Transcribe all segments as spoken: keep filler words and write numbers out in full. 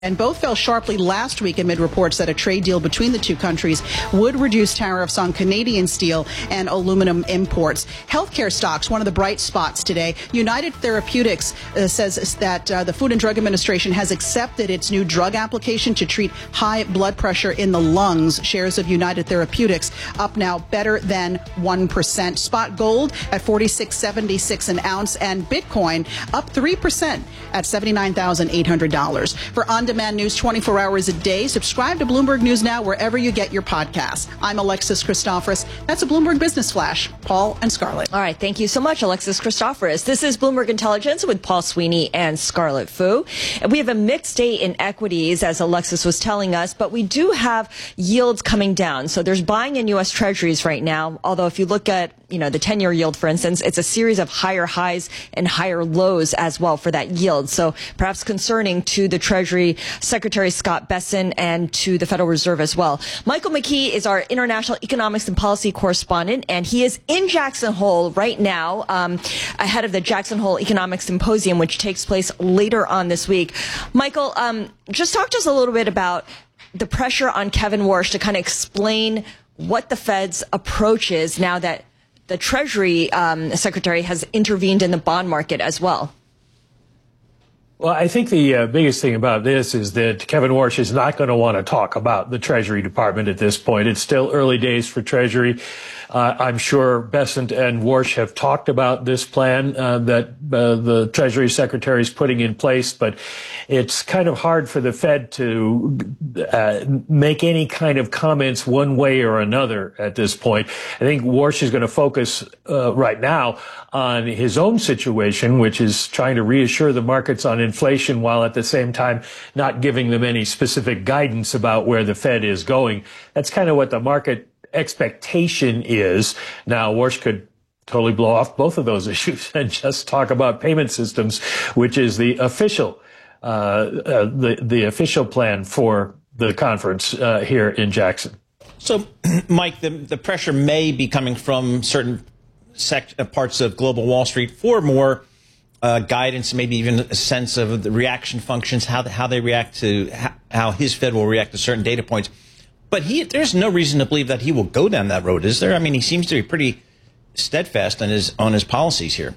And both fell sharply last week amid reports that a trade deal between the two countries would reduce tariffs on Canadian steel and aluminum imports. Healthcare stocks, one of the bright spots today. United Therapeutics uh, says that uh, the Food and Drug Administration has accepted its new drug application to treat high blood pressure in the lungs. Shares of United Therapeutics up now better than one percent. Spot gold at forty-six seventy-six an ounce, and Bitcoin up three percent at seventy-nine thousand eight hundred dollars. For on-demand news twenty-four hours a day, subscribe to Bloomberg News Now wherever you get your podcasts. I'm Alexis Christoforous. That's a Bloomberg Business Flash. Paul and Scarlett. All right. Thank you so much, Alexis Christoforous. This is Bloomberg Intelligence with Paul Sweeney and Scarlett Fu. And we have a mixed day in equities, as Alexis was telling us, but we do have yields coming down. So there's buying in U S Treasuries right now, although if you look at you know, the ten-year yield, for instance, it's a series of higher highs and higher lows as well for that yield. So perhaps concerning to the Treasury Secretary Scott Bessent and to the Federal Reserve as well. Michael McKee is our international economics and policy correspondent, and he is in Jackson Hole right now, um, ahead of the Jackson Hole Economics Symposium, which takes place later on this week. Michael, um, just talk to us a little bit about the pressure on Kevin Warsh to kind of explain what the Fed's approach is now that the Treasury um, Secretary has intervened in the bond market as well. Well, I think the uh, biggest thing about this is that Kevin Warsh is not going to want to talk about the Treasury Department at this point. It's still early days for Treasury. Uh, I'm sure Bessent and Warsh have talked about this plan uh, that uh, the Treasury Secretary is putting in place, but it's kind of hard for the Fed to uh, make any kind of comments one way or another at this point. I think Warsh is going to focus uh, right now on his own situation, which is trying to reassure the markets on inflation while at the same time not giving them any specific guidance about where the Fed is going. That's kind of what the market expectation is. Now, Warsh could totally blow off both of those issues and just talk about payment systems, which is the official, uh, uh the the official plan for the conference uh, here in Jackson. So, Mike, the the pressure may be coming from certain sect, uh, parts of global Wall Street for more uh, guidance, maybe even a sense of the reaction functions, how the, how they react to how, how his Fed will react to certain data points. But he, there's no reason to believe that he will go down that road, is there? I mean, he seems to be pretty steadfast on his on his policies here.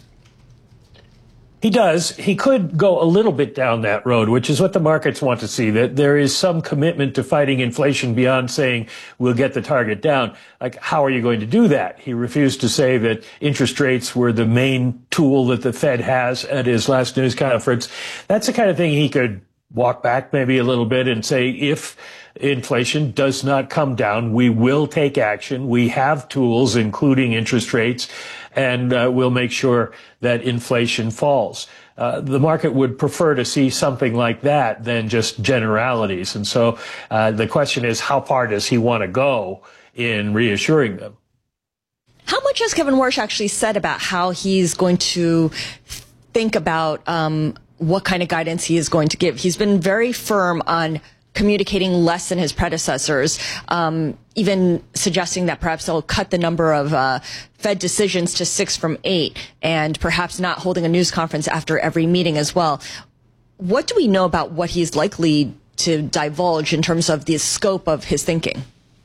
He does. He could go a little bit down that road, which is what the markets want to see, that there is some commitment to fighting inflation beyond saying we'll get the target down. Like, how are you going to do that? He refused to say that interest rates were the main tool that the Fed has at his last news conference. That's the kind of thing he could walk back maybe a little bit and say, if inflation does not come down, we will take action. We have tools, including interest rates, and uh, we'll make sure that inflation falls. Uh, the market would prefer to see something like that than just generalities. And so uh, the question is, how far does he want to go in reassuring them? How much has Kevin Warsh actually said about how he's going to think about um, what kind of guidance he is going to give? He's been very firm on communicating less than his predecessors, um, even suggesting that perhaps they'll cut the number of uh, Fed decisions to six from eight, and perhaps not holding a news conference after every meeting as well. What do we know about what he's likely to divulge in terms of the scope of his thinking?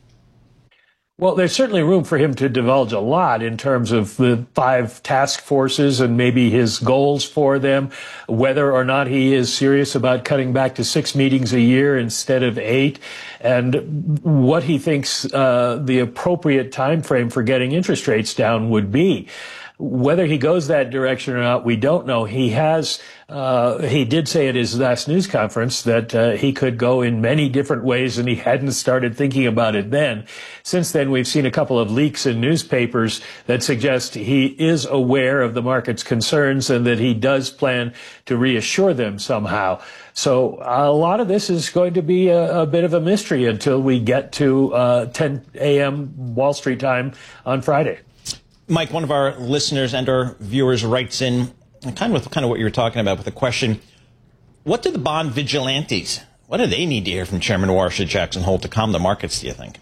Well, there's certainly room for him to divulge a lot in terms of the five task forces and maybe his goals for them, whether or not he is serious about cutting back to six meetings a year instead of eight, and what he thinks uh, the appropriate time frame for getting interest rates down would be. Whether he goes that direction or not, we don't know. He has, uh, he did say at his last news conference that uh, he could go in many different ways, and he hadn't started thinking about it then. Since then, we've seen a couple of leaks in newspapers that suggest he is aware of the market's concerns and that he does plan to reassure them somehow. So a lot of this is going to be a, a bit of a mystery until we get to uh, ten a m Wall Street time on Friday. Mike, one of our listeners and our viewers writes in kind of with kind of what you were talking about with the question, what do the bond vigilantes, what do they need to hear from Chairman Warsh at Jackson Hole to calm the markets, do you think?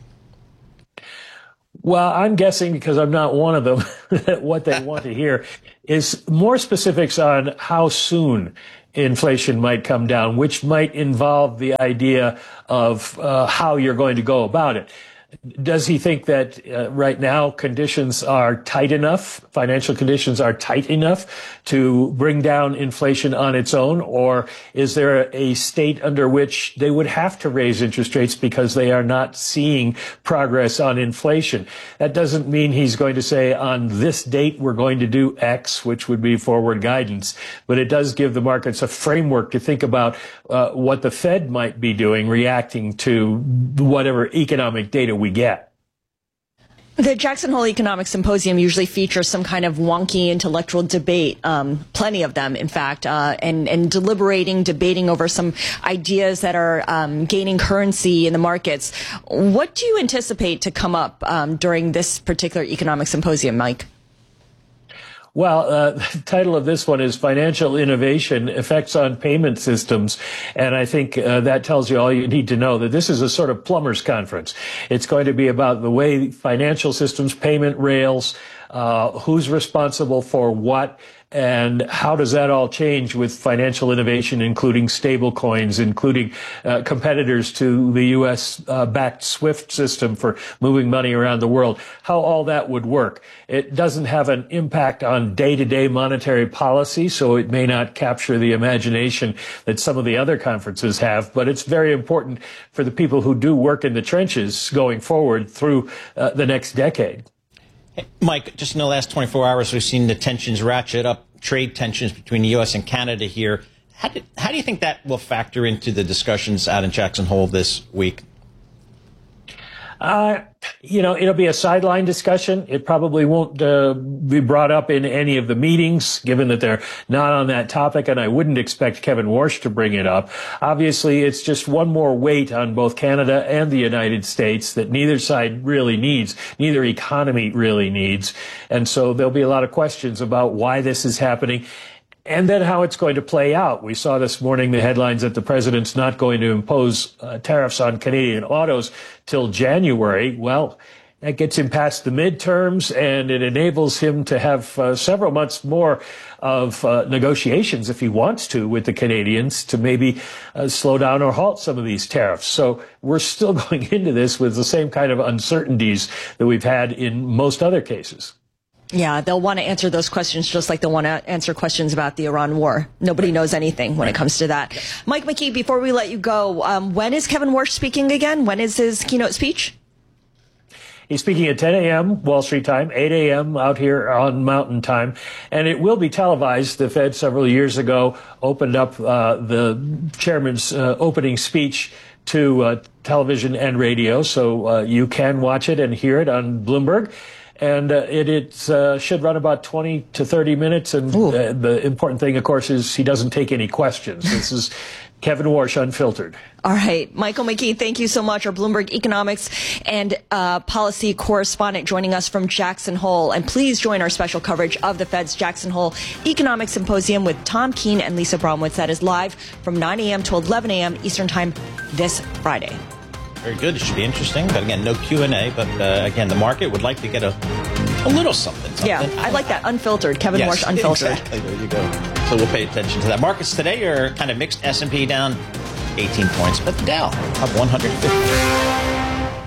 Well, I'm guessing, because I'm not one of them, that what they want to hear is more specifics on how soon inflation might come down, which might involve the idea of uh, how you're going to go about it. Does he think that uh, right now conditions are tight enough, financial conditions are tight enough to bring down inflation on its own? Or is there a state under which they would have to raise interest rates because they are not seeing progress on inflation? That doesn't mean he's going to say on this date we're going to do X, which would be forward guidance. But it does give the markets a framework to think about uh, what the Fed might be doing, reacting to whatever economic data we get. The Jackson Hole Economic Symposium usually features some kind of wonky intellectual debate, um, plenty of them, in fact, uh, and, and deliberating, debating over some ideas that are um, gaining currency in the markets. What do you anticipate to come up um, during this particular economic symposium, Mike? Well, uh, the title of this one is Financial Innovation, Effects on Payment Systems. And I think uh, that tells you all you need to know, that this is a sort of plumber's conference. It's going to be about the way financial systems, payment rails, uh, who's responsible for what, and how does that all change with financial innovation, including stable coins, including uh, competitors to the U S uh, backed SWIFT system for moving money around the world, how all that would work. It doesn't have an impact on day-to-day monetary policy, so it may not capture the imagination that some of the other conferences have, but it's very important for the people who do work in the trenches going forward through uh, the next decade. Mike, just in the last twenty-four hours, we've seen the tensions ratchet up, trade tensions between the U S and Canada here. How do, how do you think that will factor into the discussions out in Jackson Hole this week? Uh, you know, it'll be a sideline discussion. It probably won't uh, be brought up in any of the meetings, given that they're not on that topic, and I wouldn't expect Kevin Warsh to bring it up. Obviously, it's just one more weight on both Canada and the United States that neither side really needs, neither economy really needs. And so there'll be a lot of questions about why this is happening, and then how it's going to play out. We saw this morning the headlines that the president's not going to impose uh, tariffs on Canadian autos till January. Well, that gets him past the midterms, and it enables him to have uh, several months more of uh, negotiations, if he wants to, with the Canadians to maybe uh, slow down or halt some of these tariffs. So we're still going into this with the same kind of uncertainties that we've had in most other cases. Yeah, they'll want to answer those questions just like they'll want to answer questions about the Iran war. Nobody knows anything when right. it comes to that. Yes. Mike McKee, before we let you go, um, when is Kevin Warsh speaking again? When is his keynote speech? He's speaking at ten a.m. Wall Street time, eight a.m. out here on Mountain Time, and it will be televised. The Fed several years ago opened up uh, the chairman's uh, opening speech to uh, television and radio, so uh, you can watch it and hear it on Bloomberg. And uh, it, it uh, should run about twenty to thirty minutes. And uh, the important thing, of course, is he doesn't take any questions. This is Kevin Warsh Unfiltered. All right. Michael McKee, thank you so much. Our Bloomberg economics and uh, policy correspondent joining us from Jackson Hole. And please join our special coverage of the Fed's Jackson Hole Economic Symposium with Tom Keene and Lisa Bromwitz. That is live from nine a.m. to eleven a.m. Eastern Time this Friday. Very good. It should be interesting. But again, no Q and A. But uh, again, the market would like to get a, a little something, something. Yeah, I like that. Unfiltered. Kevin yes, Warsh Unfiltered. Exactly. There you go. So we'll pay attention to that. Markets today are kind of mixed. S and P down eighteen points, but the Dow up one hundred fifty.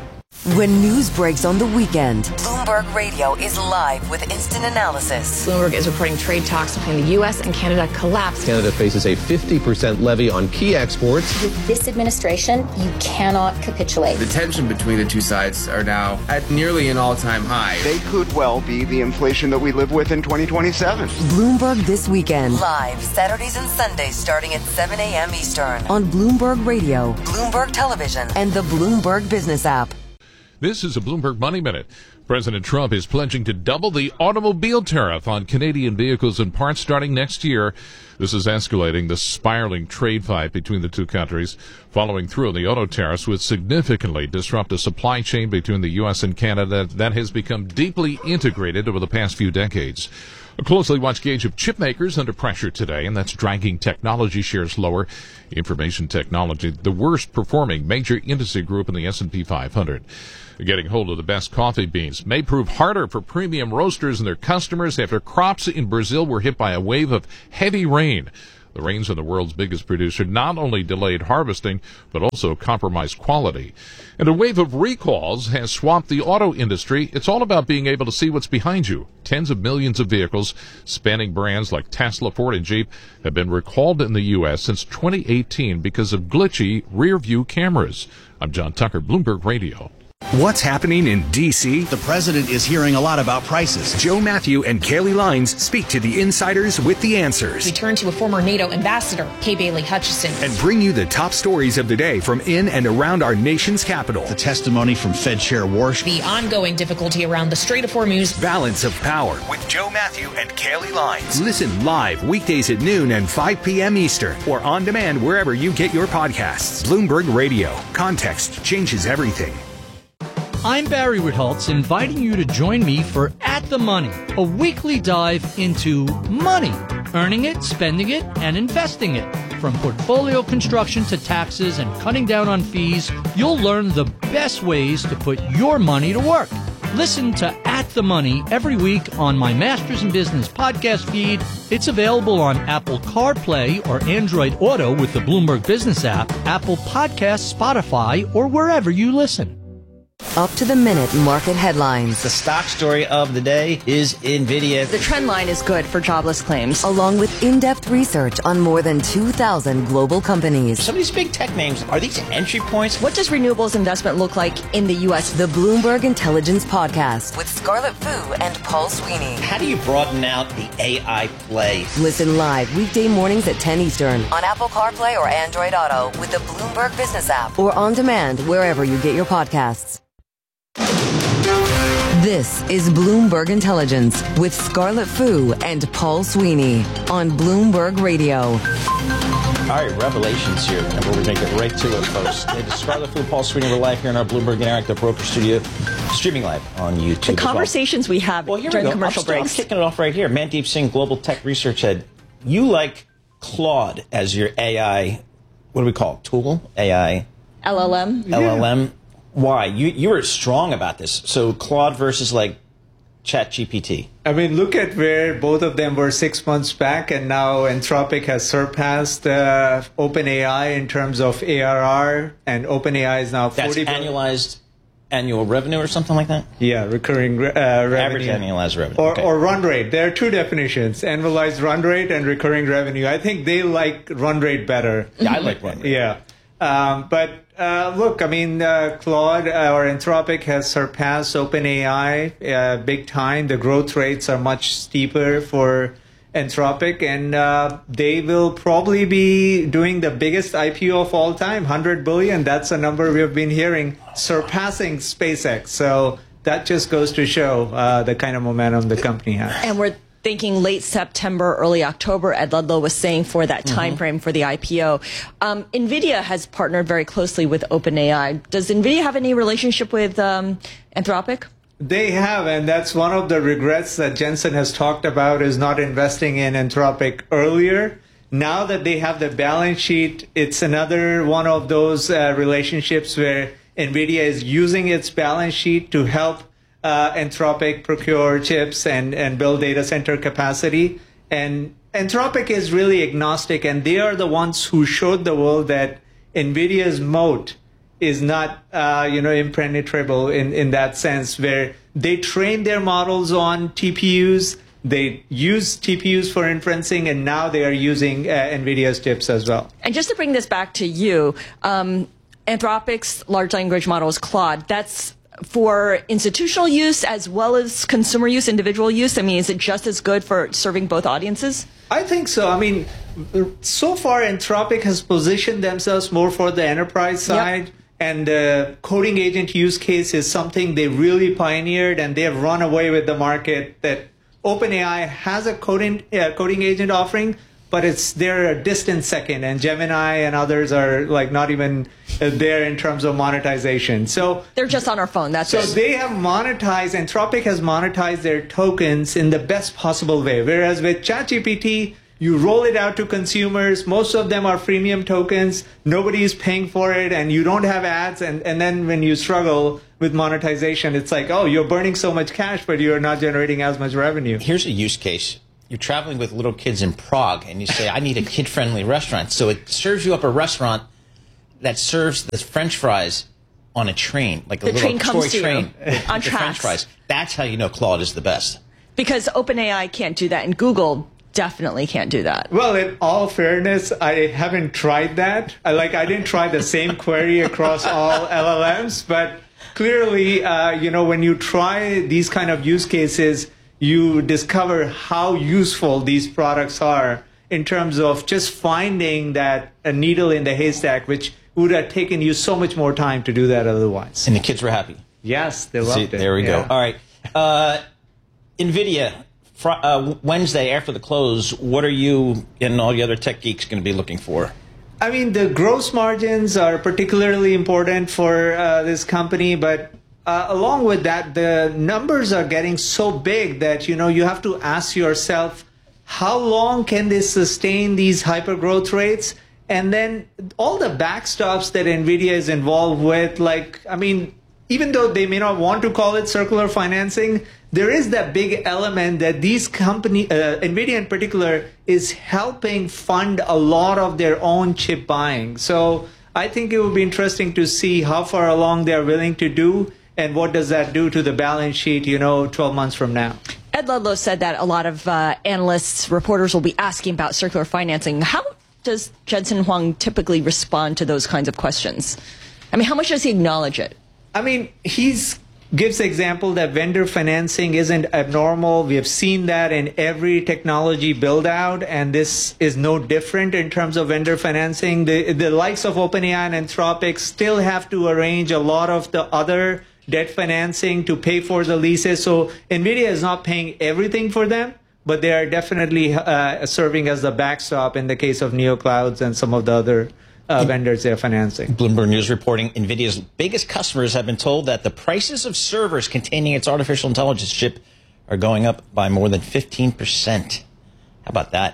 When news breaks on the weekend, Bloomberg Radio is live with instant analysis. Bloomberg is reporting trade talks between the U S and Canada collapsed. Canada faces a fifty percent levy on key exports. With this administration, you cannot capitulate. The tension between the two sides are now at nearly an all-time high. They could well be the inflation that we live with in twenty twenty-seven. Bloomberg This Weekend. Live Saturdays and Sundays starting at seven a.m. Eastern. On Bloomberg Radio, Bloomberg Television, and the Bloomberg Business app. This is a Bloomberg Money Minute. President Trump is pledging to double the automobile tariff on Canadian vehicles and parts starting next year. This is escalating the spiraling trade fight between the two countries. Following through on the auto tariffs would significantly disrupt the supply chain between the U S and Canada that has become deeply integrated over the past few decades. A closely watched gauge of chip makers under pressure today, and that's dragging technology shares lower. Information technology, the worst performing major industry group in the S and P five hundred. Getting hold of the best coffee beans may prove harder for premium roasters and their customers after crops in Brazil were hit by a wave of heavy rain. The The rains in the world's biggest producer not only delayed harvesting, but also compromised quality. And a wave of recalls has swamped the auto industry. It's all about being able to see what's behind you. Tens of millions of vehicles, spanning brands like Tesla, Ford, and Jeep, have been recalled in the U S since twenty eighteen because of glitchy rear-view cameras. I'm John Tucker, Bloomberg Radio. What's happening in D C? The president is hearing a lot about prices. Joe Matthew and Kaylee Lines speak to the insiders with the answers. We turn to a former NATO ambassador, Kay Bailey Hutchison, and bring you the top stories of the day from in and around our nation's capital. The testimony from Fed Chair Warsh. The ongoing difficulty around the Strait of Hormuz. Balance of Power with Joe Matthew and Kaylee Lines. Listen live weekdays at noon and five p.m. Eastern or on demand wherever you get your podcasts. Bloomberg Radio. Context changes everything. I'm Barry Ritholtz, inviting you to join me for At the Money, a weekly dive into money, earning it, spending it, and investing it. From portfolio construction to taxes and cutting down on fees, you'll learn the best ways to put your money to work. Listen to At the Money every week on my Masters in Business podcast feed. It's available on Apple CarPlay or Android Auto with the Bloomberg Business app, Apple Podcasts, Spotify, or wherever you listen. Up to the minute market headlines. The stock story of the day is NVIDIA. The trend line is good for jobless claims. Along with in-depth research on more than two thousand global companies. Some of these big tech names, are these entry points? What does renewables investment look like in the U S? The Bloomberg Intelligence Podcast with Scarlett Fu and Paul Sweeney. How do you broaden out the A I play? Listen live weekday mornings at ten Eastern on Apple CarPlay or Android Auto with the Bloomberg Business app or on demand wherever you get your podcasts. This is Bloomberg Intelligence with Scarlett Fu and Paul Sweeney on Bloomberg Radio. All right, revelations here, and we're going to get right to it, folks. It is Scarlett Fu, Paul Sweeney. We're live here in our Bloomberg Interactive Broker Studio, streaming live on YouTube. The conversations well. we have well, here during we go. commercial I'm, breaks. I'm kicking it off right here. Mandeep Singh, Global Tech Research Head. You like Claude as your A I, what do we call it, tool? A I? L L M? L L M? Yeah. Why? You you were strong about this. So Claude versus like ChatGPT. I mean, look at where both of them were six months back, and now Anthropic has surpassed uh, OpenAI in terms of A R R, and OpenAI is now forty. That's annualized annual revenue or something like that? Yeah, recurring uh, revenue. Average annualized revenue. Or, okay. or run rate. There are two definitions, annualized run rate and recurring revenue. I think they like run rate better. Yeah, I like run rate. Yeah. Um, but uh, look, I mean, uh, Claude uh, or Anthropic has surpassed OpenAI uh, big time. The growth rates are much steeper for Anthropic, and uh, they will probably be doing the biggest I P O of all time, one hundred billion dollars. That's a number we have been hearing, surpassing SpaceX. So that just goes to show uh, the kind of momentum the company has. And we're thinking late September, early October, Ed Ludlow was saying for that time mm-hmm. frame for the I P O. Um, NVIDIA has partnered very closely with OpenAI. Does NVIDIA have any relationship with um, Anthropic? They have, and that's one of the regrets that Jensen has talked about, is not investing in Anthropic earlier. Now that they have the balance sheet, it's another one of those uh, relationships where NVIDIA is using its balance sheet to help Uh, Anthropic procure chips and, and build data center capacity. And Anthropic is really agnostic, and they are the ones who showed the world that NVIDIA's moat is not, uh, you know, impenetrable in, in that sense, where they train their models on T P Us, they use T P Us for inferencing, and now they are using uh, NVIDIA's chips as well. And just to bring this back to you, um, Anthropic's large language model is Claude. That's for institutional use as well as consumer use, individual use? I mean, is it just as good for serving both audiences? I think so. I mean, so far Anthropic has positioned themselves more for the enterprise side. Yep. And the coding agent use case is something they really pioneered, and they have run away with the market. That OpenAI has a coding, uh, coding agent offering, but it's they're a distant second, and Gemini and others are like not even there in terms of monetization. So they're just on our phone. That's so it. They have monetized. Anthropic has monetized their tokens in the best possible way. Whereas with ChatGPT, you roll it out to consumers. Most of them are freemium tokens. Nobody is paying for it, and you don't have ads. And, and then when you struggle with monetization, it's like, oh, you're burning so much cash, but you're not generating as much revenue. Here's a use case. you're traveling with little kids in Prague, and you say, I need a kid-friendly restaurant. So it serves you up a restaurant that serves the French fries on a train, like a the little train toy comes to train you with on the tracks. French fries. That's how you know Claude is the best. Because OpenAI can't do that, and Google definitely can't do that. Well, in all fairness, I haven't tried that. I, like, I didn't try the same query across all L L Ms, but clearly, uh, you know, when you try these kind of use cases, you discover how useful these products are in terms of just finding that a needle in the haystack, which would have taken you so much more time to do that otherwise. And the kids were happy. Yes, they loved See, it. There we yeah. go. All right. Uh, NVIDIA, fr- uh, Wednesday after the close, what are you and all the other tech geeks going to be looking for? I mean, the gross margins are particularly important for uh, this company, but uh, along with that, the numbers are getting so big that, you know, you have to ask yourself, how long can they sustain these hyper growth rates? And then all the backstops that NVIDIA is involved with, like, I mean, even though they may not want to call it circular financing, there is that big element that these company, uh, NVIDIA in particular, is helping fund a lot of their own chip buying. So I think it would be interesting to see how far along they're willing to do, and what does that do to the balance sheet, you know, twelve months from now. Ed Ludlow said that a lot of uh, analysts, reporters will be asking about circular financing. How does Jensen Huang typically respond to those kinds of questions? I mean, how much does he acknowledge it? I mean, he's gives the example that vendor financing isn't abnormal. We have seen that in every technology build out, and this is no different in terms of vendor financing. The, the likes of OpenAI and Anthropic still have to arrange a lot of the other debt financing to pay for the leases. So NVIDIA is not paying everything for them, but they are definitely uh, serving as the backstop in the case of NeoClouds and some of the other Uh, vendors they're financing. Bloomberg News reporting NVIDIA's biggest customers have been told that the prices of servers containing its artificial intelligence chip are going up by more than fifteen percent. How about that?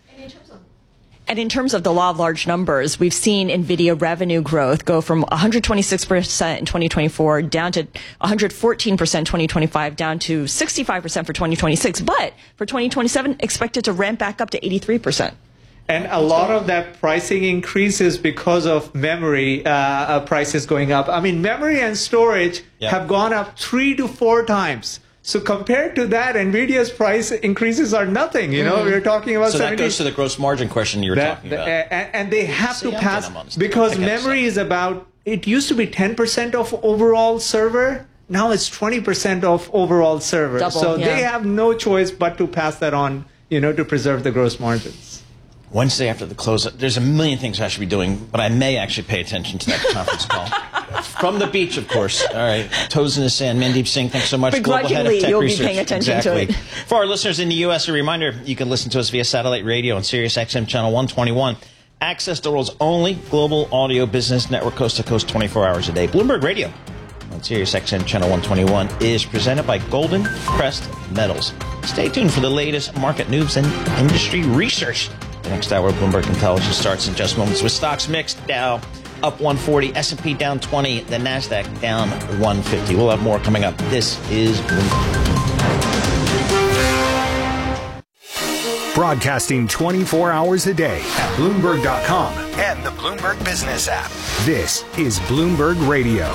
And in terms of the law of large numbers, we've seen NVIDIA revenue growth go from one hundred twenty-six percent in twenty twenty-four down to one hundred fourteen percent in twenty twenty-five, down to sixty-five percent for twenty twenty-six. But for twenty twenty-seven, expected to ramp back up to eighty-three percent. And a lot of that pricing increase is because of memory uh, prices going up. I mean, memory and storage yep. have gone up three to four times. So compared to that, NVIDIA's price increases are nothing. You know, mm. we're talking about so seventy. That goes to the gross margin question you were that, talking about. And, and they have See, to I'm pass because memory is about. It used to be ten percent of overall server. Now it's twenty percent of overall server. Double, so yeah. they have no choice but to pass that on. You know, to preserve the gross margins. Wednesday after the close, there's a million things I should be doing, but I may actually pay attention to that conference call. From the beach, of course. All right. Toes in the sand. Mandeep Singh, thanks so much. Global Head of Tech you'll Research. be paying attention exactly. to it. For our listeners in the U S, a reminder, you can listen to us via satellite radio on Sirius X M Channel one twenty-one. Access the world's only global audio business network, coast to coast, twenty-four hours a day. Bloomberg Radio on Sirius X M Channel one twenty-one is presented by Golden Crest Metals. Stay tuned for the latest market news and industry research. The next hour of Bloomberg Intelligence starts in just moments with stocks mixed. Dow up one forty, S and P down twenty, the NASDAQ down one fifty. We'll have more coming up. This is Bloomberg. Broadcasting twenty-four hours a day at Bloomberg dot com and the Bloomberg Business app. This is Bloomberg Radio.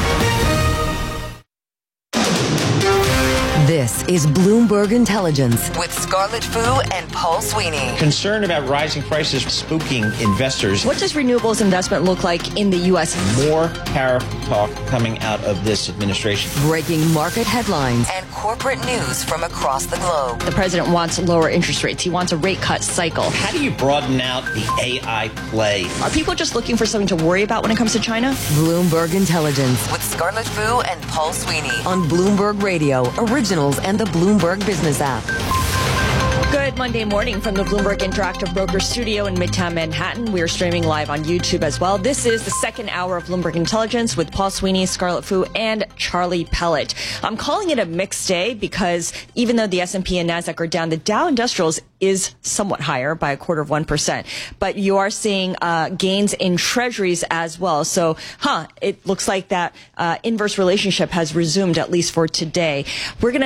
This is Bloomberg Intelligence with Scarlett Fu and Paul Sweeney. Concern about rising prices spooking investors. What does renewables investment look like in the U S? More tariff talk coming out of this administration. Breaking market headlines and corporate news from across the globe. The president wants lower interest rates. He wants a rate cut cycle. How do you broaden out the A I play? Are people just looking for something to worry about when it comes to China? Bloomberg Intelligence with Scarlett Fu and Paul Sweeney on Bloomberg Radio, originals and the Bloomberg Business app. Good Monday morning from the Bloomberg Interactive Broker Studio in Midtown Manhattan. We are streaming live on YouTube as well. This is the second hour of Bloomberg Intelligence with Paul Sweeney, Scarlett Fu, and Charlie Pellet. I'm calling it a mixed day because even though the S and P and NASDAQ are down, the Dow Industrials is somewhat higher by a quarter of one percent. But you are seeing uh, gains in treasuries as well. So, huh, it looks like that uh, inverse relationship has resumed, at least for today. We're going to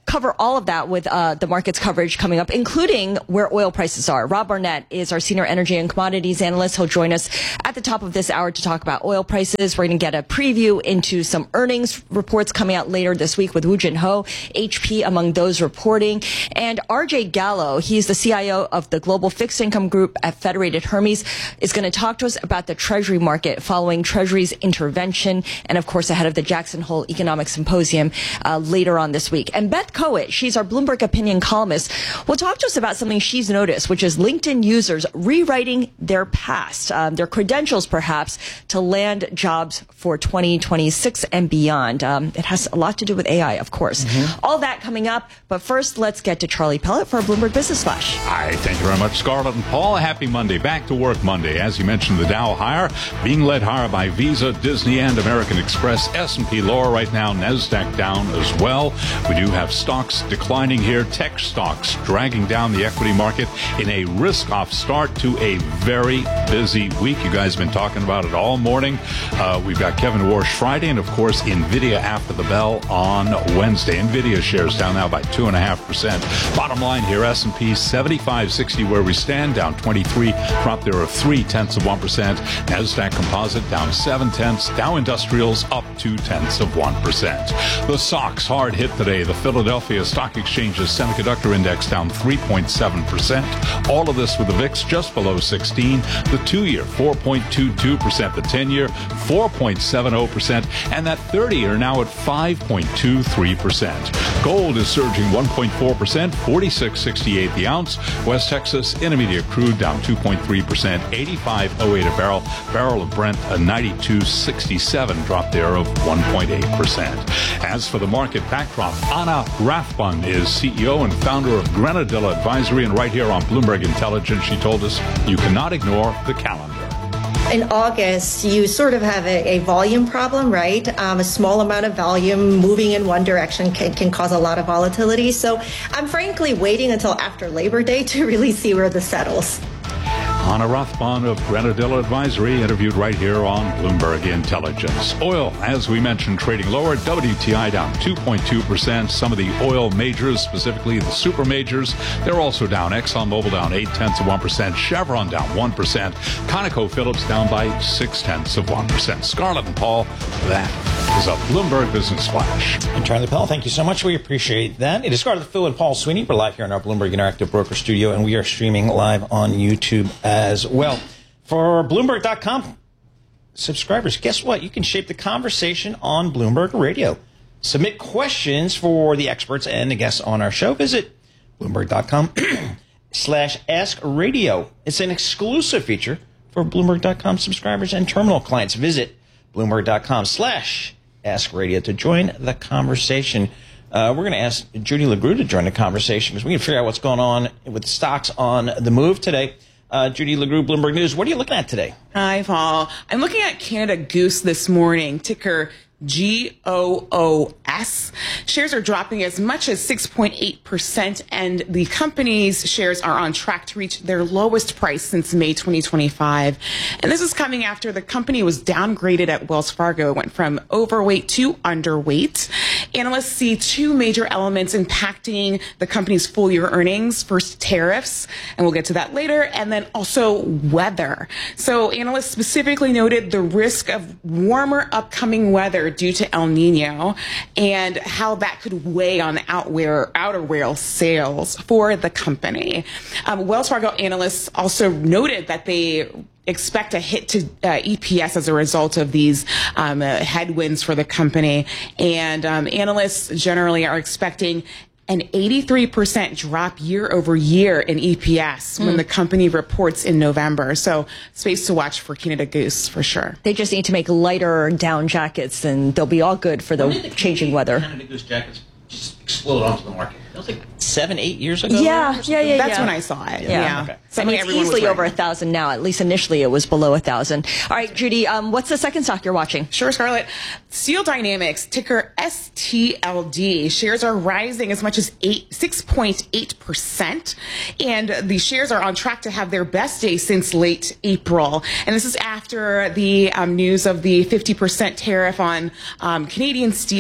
cover all of that with uh, the market's coverage coming up, including where oil prices are. Rob Barnett is our senior energy and commodities analyst. He'll join us at the top of this hour to talk about oil prices. We're going to get a preview into some earnings reports coming out later this week with Woo Jin Ho, H P among those reporting. And R J Gallo, he's the C I O of the Global Fixed Income Group at Federated Hermes, is going to talk to us about the Treasury market following Treasury's intervention and, of course, ahead of the Jackson Hole Economic Symposium uh, later on this week. And Beth Coet, she's our Bloomberg Opinion columnist, will talk to us about something she's noticed, which is LinkedIn users rewriting their past, um, their credentials perhaps, to land jobs for twenty twenty-six and beyond. Um, it has a lot to do with A I, of course. Mm-hmm. All that coming up. But first, let's get to Charlie Pellet for our Bloomberg Business Flash. Hi, thank you very much, Scarlett and Paul. A happy Monday. Back to work Monday. As you mentioned, the Dow higher, being led higher by Visa, Disney, and American Express. S and P lower right now. NASDAQ down as well. We do have stocks declining here. Tech stocks dragging down the equity market in a risk-off start to a very busy week. You guys have been talking about it all morning. Uh, we've got Kevin Warsh Friday, and of course, NVIDIA after the bell on Wednesday. NVIDIA shares down now by two point five percent. Bottom line here, S and P seventy-five sixty where we stand, down twenty-three, drop there of three tenths of one percent. NASDAQ Composite down seven tenths. Dow Industrials up two tenths of one percent. The S O X hard hit today. The Philadelphia Stock Exchange's Semiconductor Index down three point seven percent. All of this with the V I X just below sixteen. The two-year four point two two percent. The ten-year four point seven zero percent. And that thirty-year now at five point two three percent. Gold is surging one point four percent, forty-six sixty-eight the ounce. West Texas Intermediate crude down two point three percent, eighty-five oh eight a barrel. Barrel of Brent a ninety-two sixty-seven, drop there of one point eight percent. As for the market backdrop, Anna Rathbun is C E O and founder of Grenadilla Advisory, and right here on Bloomberg Intelligence, she told us you cannot ignore the calendar. In August, you sort of have a, a volume problem, right? Um, a small amount of volume moving in one direction can, can cause a lot of volatility. So I'm frankly waiting until after Labor Day to really see where this settles. Anna Rathbun of Grenadilla Advisory, interviewed right here on Bloomberg Intelligence. Oil, as we mentioned, trading lower. W T I down two point two percent. Some of the oil majors, specifically the super majors, they're also down. ExxonMobil down eight tenths of one percent. Chevron down one percent. ConocoPhillips down by six tenths of one percent. Scarlett and Paul, that is a Bloomberg Business Flash. And Charlie Pell, thank you so much. We appreciate that. It is Scarlett Fu and Paul Sweeney. We're live here in our Bloomberg Interactive Broker Studio, and we are streaming live on YouTube as well. For Bloomberg dot com subscribers, guess what? You can shape the conversation on Bloomberg Radio. Submit questions for the experts and the guests on our show. Visit Bloomberg dot com slash Ask Radio. It's an exclusive feature for Bloomberg dot com subscribers and terminal clients. Visit Bloomberg dot com slash Ask Radio to join the conversation. Uh, we're going to ask Judy LeGroux to join the conversation because we can figure out what's going on with stocks on the move today. Uh, Judy LeGroux, Bloomberg News. What are you looking at today? Hi, Paul. I'm looking at Canada Goose this morning, ticker G O O S. Shares are dropping as much as six point eight percent, and the company's shares are on track to reach their lowest price since May twenty twenty-five. And this is coming after the company was downgraded at Wells Fargo. It went from overweight to underweight. Analysts see two major elements impacting the company's full year earnings. First, tariffs, and we'll get to that later, and then also weather. So analysts specifically noted the risk of warmer upcoming weather due to El Nino and how that could weigh on outwear, outerwear sales for the company. Um, Wells Fargo analysts also noted that they expect a hit to uh, E P S as a result of these um, uh, headwinds for the company. And um, analysts generally are expecting an eighty-three percent drop year over year in E P S mm. when the company reports in November. So space to watch for Canada Goose for sure. They just need to make lighter down jackets and they'll be all good for the, the changing weather. Canada Goose jackets just explode onto the market. That was like seven, eight years ago? Yeah, yeah, yeah. That's yeah. when I saw it. Yeah. yeah. Okay. So I mean, it's easily over a thousand now. At least initially it was below a thousand. All right, Judy, um, what's the second stock you're watching? Sure, Scarlett. Steel Dynamics, ticker S T L D. Shares are rising as much as eight, six point eight percent. And the shares are on track to have their best day since late April. And this is after the um, news of the fifty percent tariff on um, Canadian steel.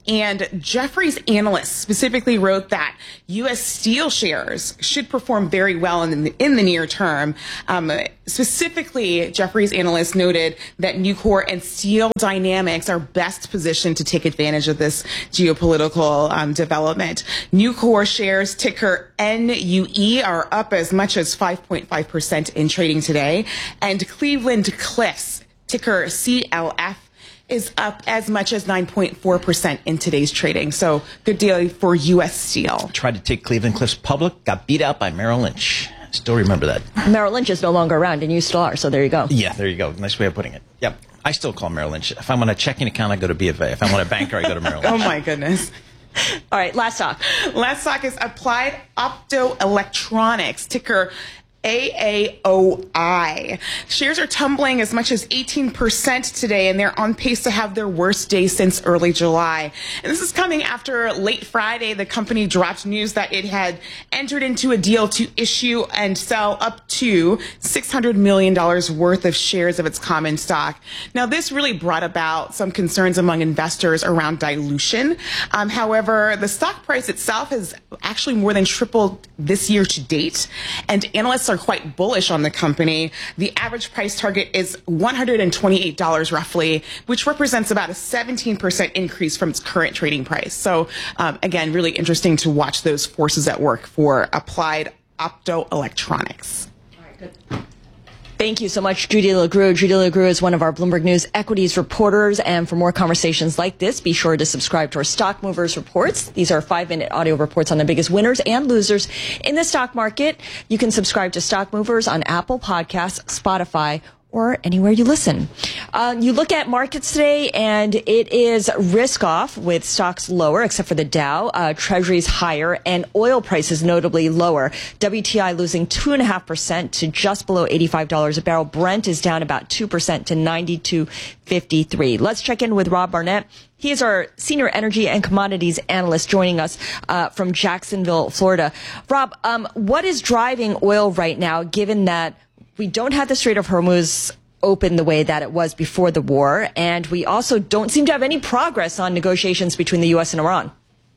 And Jefferies analysts specifically wrote that U S steel shares should perform very well in the, in the near term. Um, specifically, Jefferies analysts noted that Nucor and Steel Dynamics are best positioned to take advantage of this geopolitical um, development. Nucor shares, ticker N U E, are up as much as five point five percent in trading today. And Cleveland Cliffs, ticker C L F, is up as much as nine point four percent in today's trading. So good deal for U S Steel. Tried to take Cleveland Cliffs public, got beat out by Merrill Lynch. Still remember that. Merrill Lynch is no longer around, and you still are, so there you go. Yeah, there you go. Nice way of putting it. Yep. I still call Merrill Lynch. If I'm on a checking account, I go to B of A. If I'm on a banker, I go to Merrill Lynch. Oh, my goodness. All right, last stock. Last stock is Applied Optoelectronics, ticker A A O I. Shares are tumbling as much as eighteen percent today, and they're on pace to have their worst day since early July. And this is coming after late Friday, the company dropped news that it had entered into a deal to issue and sell up to six hundred million dollars worth of shares of its common stock. Now, this really brought about some concerns among investors around dilution. Um, however, the stock price itself has actually more than tripled this year to date, and analysts are quite bullish on the company. The average price target is one hundred twenty-eight dollars roughly, which represents about a seventeen percent increase from its current trading price. So um, again, really interesting to watch those forces at work for Applied Optoelectronics. All right, good. Thank you so much, Judy LaGrue. Judy LaGrue is one of our Bloomberg News equities reporters. And for more conversations like this, be sure to subscribe to our Stock Movers reports. These are five-minute audio reports on the biggest winners and losers in the stock market. You can subscribe to Stock Movers on Apple Podcasts, Spotify, or anywhere you listen. Uh, you look at markets today, and it is risk off with stocks lower, except for the Dow, uh, treasuries higher, and oil prices notably lower. W T I losing two point five percent to just below eighty-five dollars a barrel. Brent is down about two percent to ninety-two fifty-three. Let's check in with Rob Barnett. He is our senior energy and commodities analyst joining us uh, from Jacksonville, Florida. Rob, um, what is driving oil right now, given that we don't have the Strait of Hormuz open the way that it was before the war, and we also don't seem to have any progress on negotiations between the U S and Iran?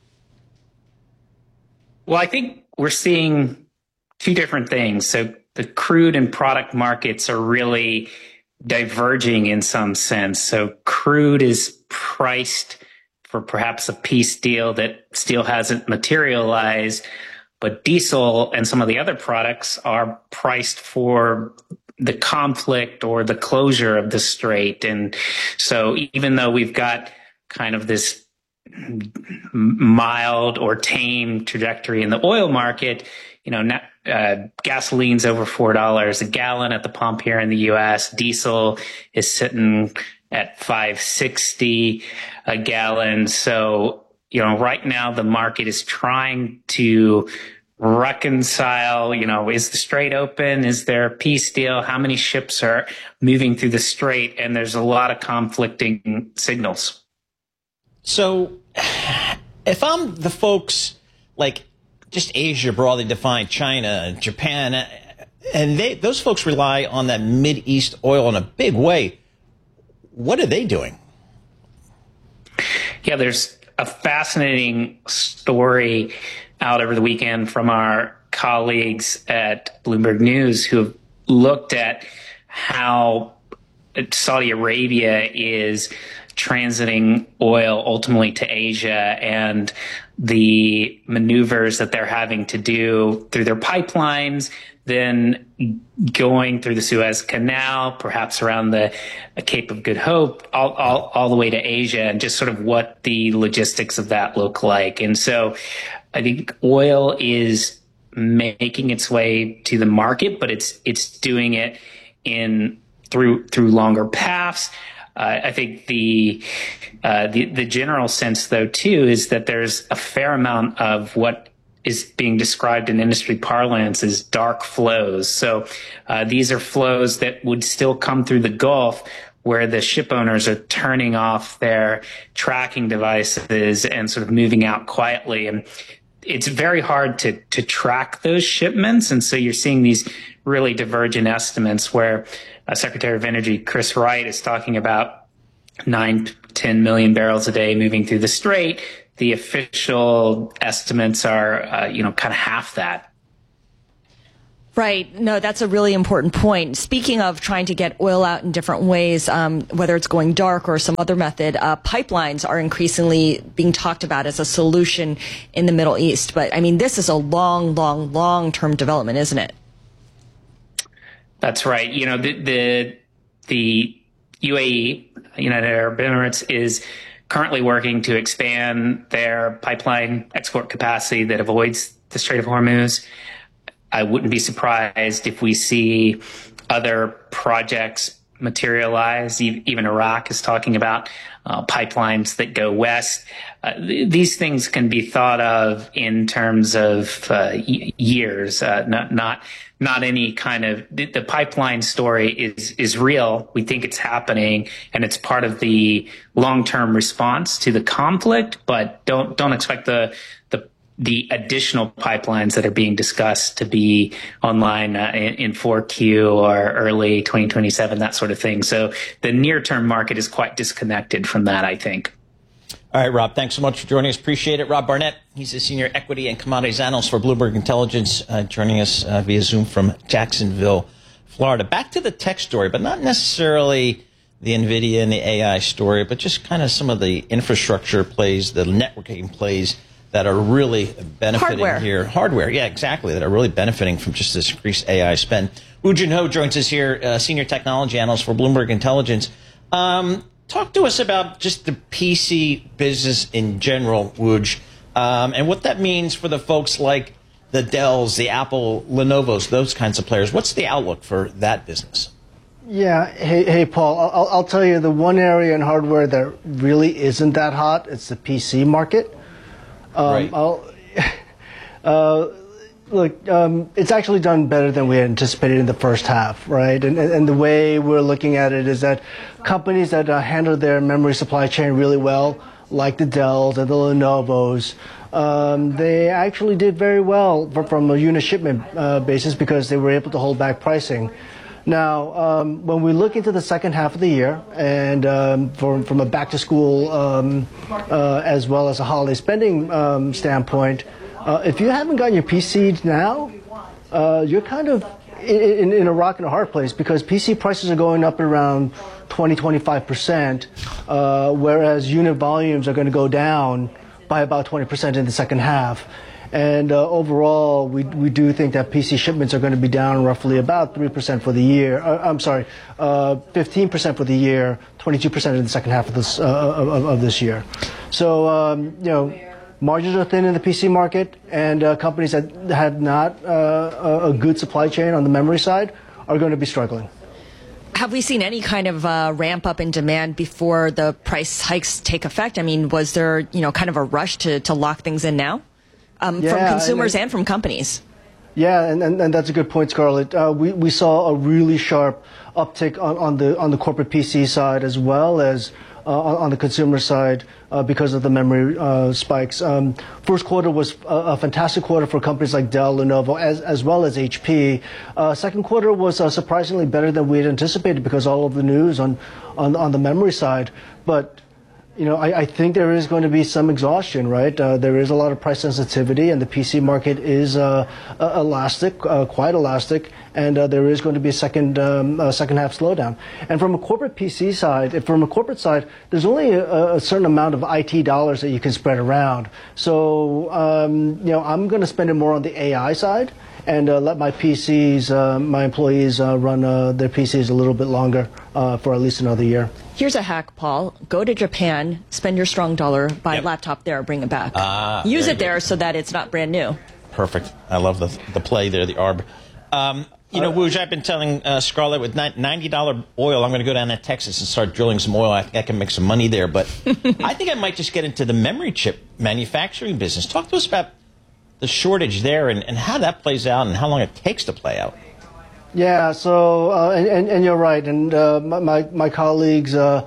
Well, I think we're seeing two different things. So the crude and product markets are really diverging in some sense. So crude is priced for perhaps a peace deal that still hasn't materialized, but diesel and some of the other products are priced for the conflict or the closure of the strait. And so even though we've got kind of this mild or tame trajectory in the oil market, you know, uh, gasoline's over four dollars a gallon at the pump here in the U S. Diesel is sitting at five sixty a gallon. So, you know, right now the market is trying to reconcile, you know, is the strait open? Is there a peace deal? How many ships are moving through the strait? And there's a lot of conflicting signals. So if I'm the folks like just Asia broadly defined, China, Japan, and they, those folks rely on that Mideast oil in a big way, what are they doing? Yeah, there's a fascinating story out over the weekend from our colleagues at Bloomberg News who have looked at how Saudi Arabia is transiting oil ultimately to Asia and the maneuvers that they're having to do through their pipelines, then going through the Suez Canal, perhaps around the Cape of Good Hope, all, all, all the way to Asia, and just sort of what the logistics of that look like. And so I think oil is making its way to the market, but it's it's doing it in through through longer paths. Uh, I think the, uh, the the general sense, though, too, is that there's a fair amount of what is being described in industry parlance as dark flows. So uh, these are flows that would still come through the Gulf, where the ship owners are turning off their tracking devices and sort of moving out quietly. And it's very hard to to track those shipments. And so you're seeing these really divergent estimates where uh, Secretary of Energy Chris Wright is talking about nine, ten million barrels a day moving through the Strait. The official estimates are, uh, you know, kind of half that. Right. No, that's a really important point. Speaking of trying to get oil out in different ways, um, whether it's going dark or some other method, uh, pipelines are increasingly being talked about as a solution in the Middle East. But, I mean, this is a long, long, long-term development, isn't it? That's right. You know, the the, the U A E, United Arab Emirates, is currently working to expand their pipeline export capacity that avoids the Strait of Hormuz. I wouldn't be surprised if we see other projects materialize. Even Iraq is talking about uh, pipelines that go west. Uh, th- these things can be thought of in terms of uh, y- years, uh, not not not any kind of. The, the pipeline story is is real. We think it's happening, and it's part of the long-term response to the conflict. But don't don't expect the the the additional pipelines that are being discussed to be online uh, in, in four Q or early twenty twenty-seven, that sort of thing. So the near-term market is quite disconnected from that, I think. All right, Rob, thanks so much for joining us. Appreciate it. Rob Barnett, he's a senior equity and commodities analyst for Bloomberg Intelligence, uh, joining us uh, via Zoom from Jacksonville, Florida. Back to the tech story, but not necessarily the NVIDIA and the A I story, but just kind of some of the infrastructure plays, the networking plays that are really benefiting Hardware. here. Hardware, yeah, exactly, that are really benefiting from just this increased A I spend. Woo Jin Ho joins us here, uh, senior technology analyst for Bloomberg Intelligence. Um, talk to us about just the P C business in general, Wooj, um, and what that means for the folks like the Dells, the Apple, Lenovo's, those kinds of players. What's the outlook for that business? Yeah, hey, hey, Paul, I'll, I'll tell you the one area in hardware that really isn't that hot, it's the P C market. Um, right. I'll, uh, look, um, it's actually done better than we had anticipated in the first half, right? And, and, and the way we're looking at it is that companies that uh, handle their memory supply chain really well, like the Dells and the Lenovo's, um, they actually did very well for, from a unit shipment uh, basis because they were able to hold back pricing. Now, um, when we look into the second half of the year, and um, from, from a back-to-school um, uh, as well as a holiday spending um, standpoint, uh, if you haven't gotten your P C now, uh, you're kind of in, in a rock and a hard place because P C prices are going up around twenty, twenty-five percent, uh, whereas unit volumes are going to go down by about twenty percent in the second half. And uh, overall, we we do think that P C shipments are going to be down roughly about three percent for the year. Uh, I'm sorry, uh, fifteen percent for the year, twenty-two percent in the second half of this uh, of, of this year. So um, you know, margins are thin in the P C market, and uh, companies that had not uh, a good supply chain on the memory side are going to be struggling. Have we seen any kind of uh, ramp up in demand before the price hikes take effect? I mean, was there you know kind of a rush to to lock things in now? Um, yeah, from consumers and, and from companies. Yeah, and, and, and that's a good point, Scarlett. Uh, we, we saw a really sharp uptick on, on the on the corporate P C side as well as uh, on, on the consumer side uh, because of the memory uh, spikes. Um, first quarter was a, a fantastic quarter for companies like Dell, Lenovo, as as well as H P. Uh, second quarter was uh, surprisingly better than we had anticipated because all of the news on on, on the memory side, but. You know, I, I think there is going to be some exhaustion, right? Uh, there is a lot of price sensitivity, and the P C market is uh, uh, elastic, uh, quite elastic, and uh, there is going to be a second um, a second half slowdown. And from a corporate P C side, from a corporate side, there's only a, a certain amount of I T dollars that you can spread around. So, um, you know, I'm going to spend it more on the A I side and uh, let my P Cs, uh, my employees, uh, run uh, their P Cs a little bit longer uh, for at least another year. Here's a hack, Paul. Go to Japan, spend your strong dollar, buy yep. a laptop there, bring it back. Ah, Use it there there so that it's not brand new. Perfect. I love the the play there, the arb. Um, you know, Wooj, I've been telling uh, Scarlett with ninety dollars oil, I'm going to go down to Texas and start drilling some oil. I think I can make some money there. But I think I might just get into the memory chip manufacturing business. Talk to us about the shortage there and, and how that plays out and how long it takes to play out. Yeah, so, uh, and, and, and you're right. And uh, my, my colleagues uh,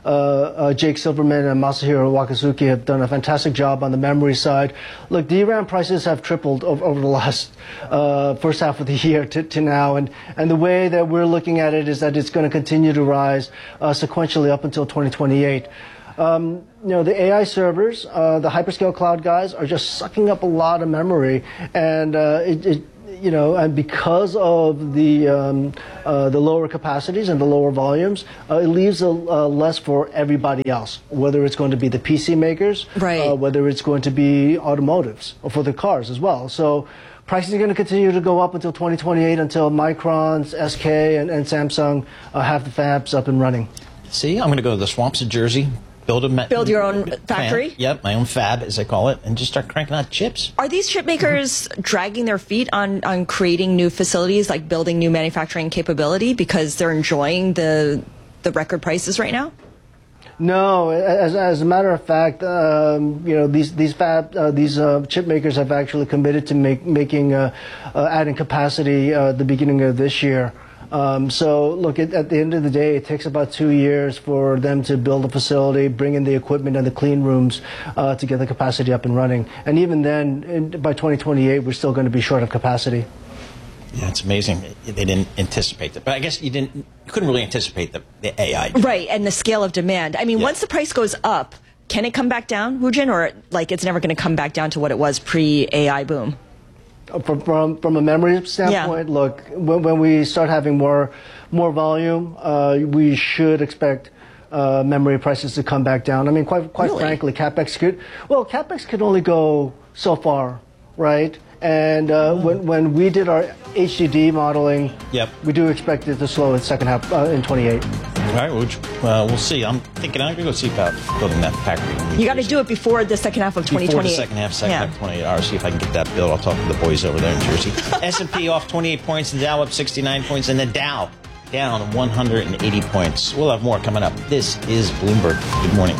uh, uh, Jake Silverman and Masahiro Wakazuki have done a fantastic job on the memory side. Look, D RAM prices have tripled over, over the last uh, first half of the year to, to now, and, and the way that we're looking at it is that it's going to continue to rise uh, sequentially up until twenty twenty-eight. Um, you know, the A I servers, uh, the hyperscale cloud guys are just sucking up a lot of memory, and uh, it, it you know, and because of the um, uh, the lower capacities and the lower volumes, uh, it leaves a, uh, less for everybody else. Whether it's going to be the P C makers, right. uh, whether it's going to be automotives or for the cars as well. So prices are going to continue to go up until twenty twenty-eight, until Micron's, S K, and, and Samsung uh, have the fabs up and running. See, I'm going to go to the swamps of Jersey. Build a build your own factory. Plant. Yep, my own fab, as they call it, and just start cranking out chips. Are these chip makers dragging their feet on on creating new facilities, like building new manufacturing capability, because they're enjoying the the record prices right now? No, as, as a matter of fact, um, you know, these these fab uh, these uh, chip makers have actually committed to make making uh, uh, adding capacity uh, at the beginning of this year. Um, so, look, at, at the end of the day, it takes about two years for them to build a facility, bring in the equipment and the clean rooms uh, to get the capacity up and running. And even then, in, by twenty twenty-eight, we're still going to be short of capacity. Yeah, it's amazing. They didn't anticipate that. But I guess you didn't, you couldn't really anticipate the, the A I. Right, and the scale of demand. I mean, yeah. Once the price goes up, can it come back down, Woojin, or like it's never going to come back down to what it was pre-A I boom? From, from from a memory standpoint, yeah. Look, when, when we start having more more volume, uh, we should expect uh, memory prices to come back down. I mean, quite quite really? frankly, capex could well capex could only go so far, right? And uh, oh. when when we did our H D D modeling, yep. we do expect it to slow in second half uh, in twenty-eight. All right, well, uh, we'll see. I'm thinking I'm going to go see about building that factory. You got to do it before the second half of twenty twenty-eight. Before the second half, second yeah. half of twenty-eight. I'll see if I can get that built. I'll talk to the boys over there in Jersey. S and P off twenty-eight points, the Dow up sixty-nine points, and the Dow down one hundred eighty points. We'll have more coming up. This is Bloomberg. Good morning.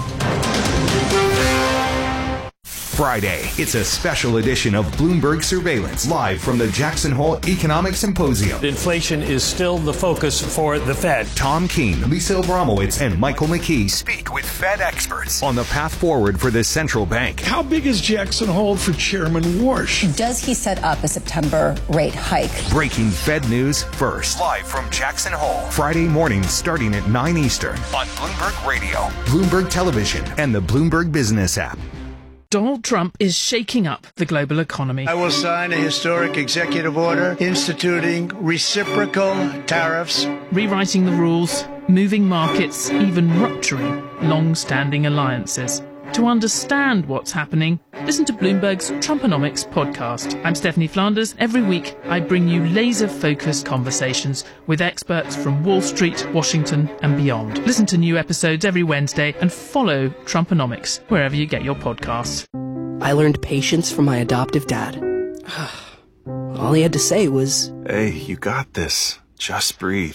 Friday. It's a special edition of Bloomberg Surveillance, live from the Jackson Hole Economic Symposium. Inflation is still the focus for the Fed. Tom Keene, Lisa Abramowitz, and Michael McKee speak with Fed experts on the path forward for the central bank. How big is Jackson Hole for Chairman Warsh? Does he set up a September rate hike? Breaking Fed news first. Live from Jackson Hole. Friday morning starting at nine Eastern on Bloomberg Radio, Bloomberg Television, and the Bloomberg Business app. Donald Trump is shaking up the global economy. I will sign a historic executive order instituting reciprocal tariffs, rewriting the rules, moving markets, even rupturing long-standing alliances. To understand what's happening, listen to Bloomberg's Trumponomics podcast. I'm Stephanie Flanders. Every week, I bring you laser-focused conversations with experts from Wall Street, Washington, and beyond. Listen to new episodes every Wednesday and follow Trumponomics wherever you get your podcasts. I learned patience from my adoptive dad. All he had to say was, "Hey, you got this. Just breathe."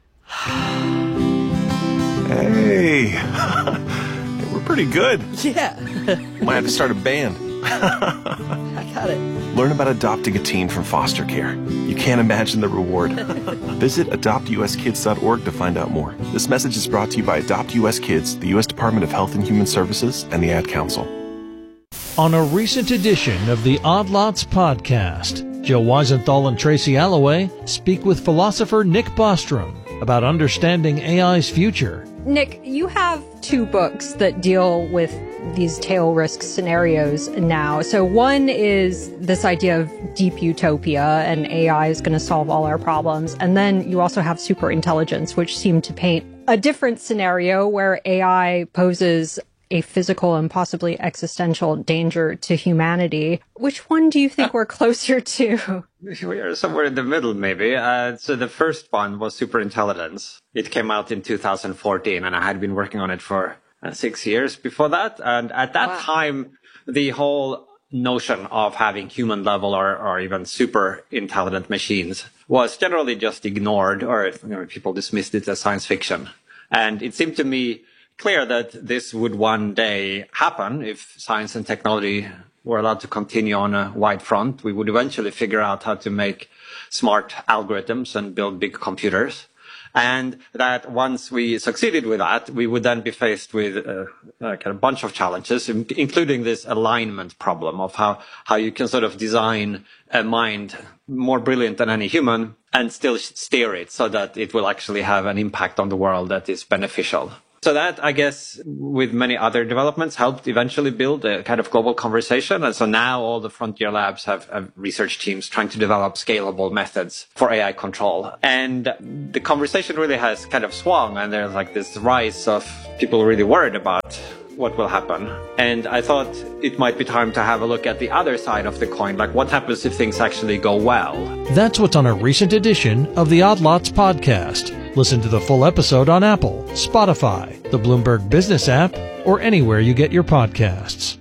Hey. We're pretty good. Yeah. Might have to start a band. I got it. Learn about adopting a teen from foster care. You can't imagine the reward. Visit adopt u s kids dot org to find out more. This message is brought to you by Adopt U S Kids, the U S Department of Health and Human Services, and the Ad Council. On a recent edition of the Odd Lots podcast, Joe Weisenthal and Tracy Alloway speak with philosopher Nick Bostrom about understanding A I's future. Nick, you have two books that deal with these tail risk scenarios now. So one is this idea of deep utopia and A I is going to solve all our problems. And then you also have superintelligence, which seem to paint a different scenario where A I poses a physical and possibly existential danger to humanity. Which one do you think we're closer to? We are somewhere in the middle, maybe. Uh, so the first one was superintelligence. It came out in two thousand fourteen, and I had been working on it for uh, six years before that. And at that wow. time, the whole notion of having human level or, or even super intelligent machines was generally just ignored, or you know, people dismissed it as science fiction. And it seemed to me clear that this would one day happen if science and technology were allowed to continue on a wide front. We would eventually figure out how to make smart algorithms and build big computers. And that once we succeeded with that, we would then be faced with uh, like a bunch of challenges, including this alignment problem of how, how you can sort of design a mind more brilliant than any human and still steer it so that it will actually have an impact on the world that is beneficial. So that, I guess, with many other developments, helped eventually build a kind of global conversation. And so now all the frontier labs have, have research teams trying to develop scalable methods for A I control. And the conversation really has kind of swung, and there's like this rise of people really worried about what will happen. And I thought it might be time to have a look at the other side of the coin, like what happens if things actually go well. That's what's on a recent edition of the Odd Lots podcast. Listen to the full episode on Apple, Spotify, the Bloomberg Business app, or anywhere you get your podcasts.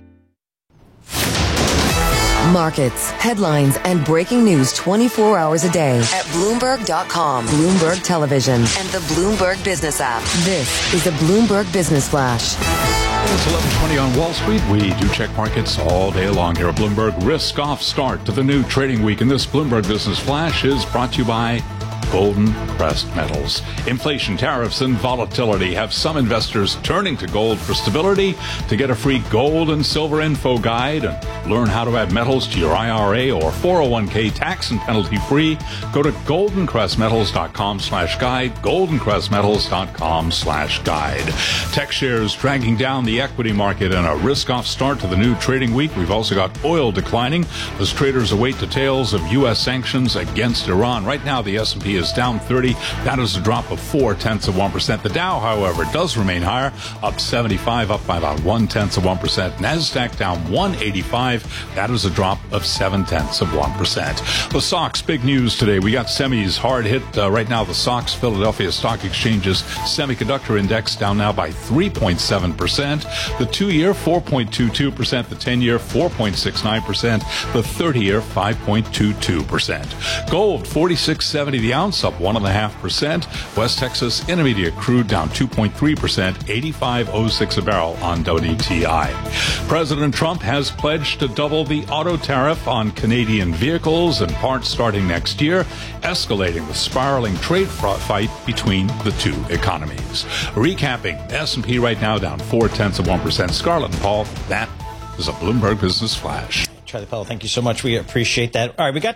Markets, headlines, and breaking news twenty-four hours a day at Bloomberg dot com, Bloomberg Television, and the Bloomberg Business app. This is the Bloomberg Business Flash. It's eleven twenty on Wall Street. We do check markets all day long here at Bloomberg. Risk-off start to the new trading week. And this Bloomberg Business Flash is brought to you by Golden Crest Metals. Inflation, tariffs, and volatility have some investors turning to gold for stability. To get a free gold and silver info guide and learn how to add metals to your I R A or four oh one k tax and penalty free, go to golden crest metals dot com slash guide, golden crest metals dot com slash guide. Tech shares dragging down the equity market and a risk-off start to the new trading week. We've also got oil declining as traders await details of U S sanctions against Iran. Right now, the S and P is down thirty. That is a drop of four tenths of one percent. The Dow, however, does remain higher, up seventy-five, up by about one tenth of one percent. NASDAQ down one eighty-five. That is a drop of seven tenths of one percent. The S O X, big news today. We got semis hard hit uh, right now. The S O X, Philadelphia Stock Exchange's semiconductor index down now by three point seven percent. The two-year, four point two two percent. The ten-year, four point six nine percent. The thirty-year, five point two two percent. Gold, forty-six seventy the ounce, up one point five percent. West Texas Intermediate crude down two point three percent, eighty-five oh six a barrel on W T I. President Trump has pledged to double the auto tariff on Canadian vehicles and parts starting next year, escalating the spiraling trade fight between the two economies. Recapping, S and P right now down four tenths of one percent. Scarlett and Paul, that is a Bloomberg Business Flash. Charlie Powell, thank you so much. We appreciate that. All right, we got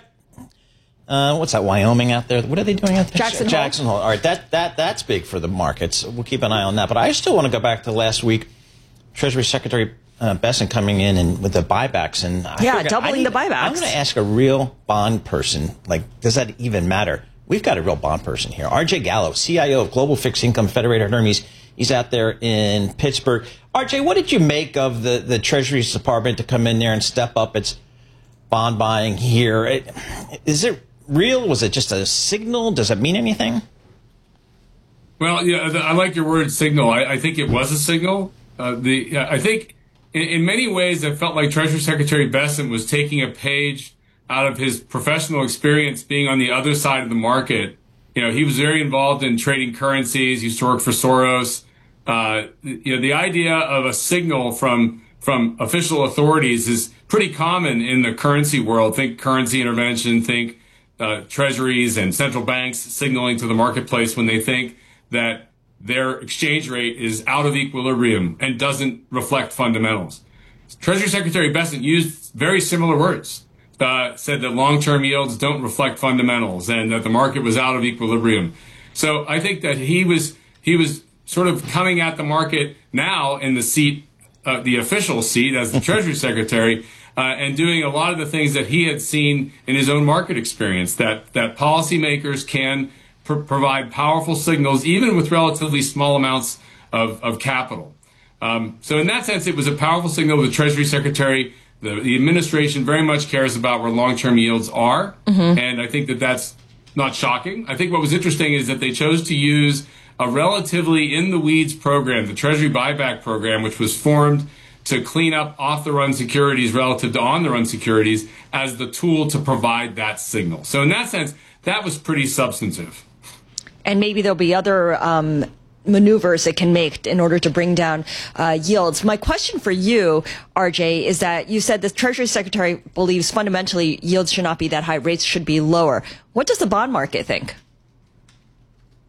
Uh, what's that, Wyoming out there? What are they doing out there? Jackson Hole. Jackson Hole. All right, that, that, that's big for the markets. We'll keep an eye on that. But I still want to go back to last week. Treasury Secretary uh, Bessent coming in and with the buybacks. And I yeah, figured, doubling need, the buybacks. I'm going to ask a real bond person, like, does that even matter? We've got a real bond person here. R J Gallo, C I O of Global Fixed Income Federated Hermes. He's out there in Pittsburgh. R J, what did you make of the, the Treasury's Department to come in there and step up its bond buying here? It, is it real? Was it just a signal? Does it mean anything? Well, yeah, I like your word signal. I, I think it was a signal. Uh, the I think in, in many ways it felt like Treasury Secretary Bessent was taking a page out of his professional experience being on the other side of the market. You know, he was very involved in trading currencies. He used to work for Soros. Uh, you know, the idea of a signal from from official authorities is pretty common in the currency world. Think currency intervention, think uh, treasuries and central banks signaling to the marketplace when they think that their exchange rate is out of equilibrium and doesn't reflect fundamentals. Treasury Secretary Bessent used very similar words, uh, said that long-term yields don't reflect fundamentals and that the market was out of equilibrium. So I think that he was he was sort of coming at the market now in the seat, uh, the official seat as the Treasury Secretary, uh, and doing a lot of the things that he had seen in his own market experience, that, that policymakers can pr- provide powerful signals, even with relatively small amounts of, of capital. Um, so in that sense, it was a powerful signal of the Treasury Secretary. The, the administration very much cares about where long-term yields are, mm-hmm. and I think that that's not shocking. I think what was interesting is that they chose to use a relatively in-the-weeds program, the Treasury buyback program, which was formed to clean up off-the-run securities relative to on-the-run securities, as the tool to provide that signal. So in that sense, that was pretty substantive. And maybe there'll be other um, maneuvers it can make in order to bring down uh, yields. My question for you, R J, is that you said the Treasury Secretary believes fundamentally yields should not be that high, rates should be lower. What does the bond market think?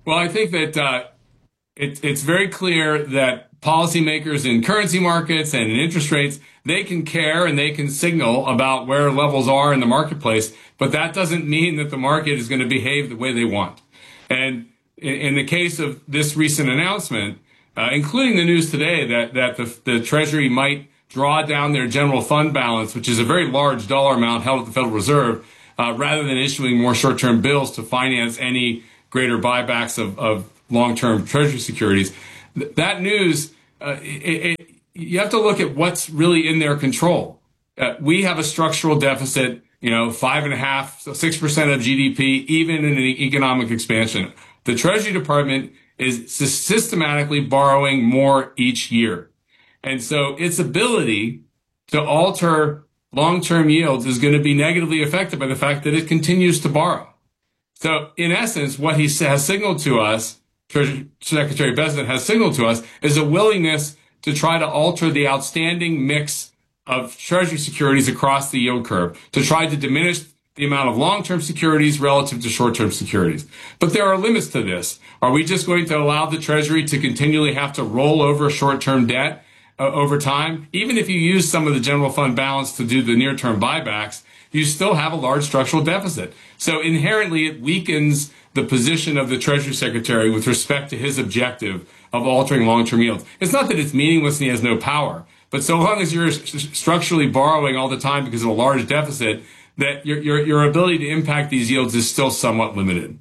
Well, I think that uh, it, it's very clear that policymakers in currency markets and in interest rates, they can care and they can signal about where levels are in the marketplace, but that doesn't mean that the market is going to behave the way they want. And in, in the case of this recent announcement, uh, including the news today that, that the, the Treasury might draw down their general fund balance, which is a very large dollar amount held at the Federal Reserve, uh, rather than issuing more short-term bills to finance any greater buybacks of, of long-term Treasury securities. Th- that news, uh, it, it, you have to look at what's really in their control. Uh, we have a structural deficit, you know, five and a half, so six percent of G D P, even in an economic expansion. The Treasury Department is systematically borrowing more each year. And so its ability to alter long-term yields is going to be negatively affected by the fact that it continues to borrow. So in essence, what he has signaled to us, Treasury Secretary Bessent has signaled to us, is a willingness to try to alter the outstanding mix of Treasury securities across the yield curve, to try to diminish the amount of long-term securities relative to short-term securities. But there are limits to this. Are we just going to allow the Treasury to continually have to roll over short-term debt uh, over time? Even if you use some of the general fund balance to do the near-term buybacks, you still have a large structural deficit. So inherently, it weakens the position of the Treasury Secretary with respect to his objective of altering long-term yields. It's not that it's meaningless and he has no power, but so long as you're structurally borrowing all the time because of a large deficit, that your, your, your ability to impact these yields is still somewhat limited.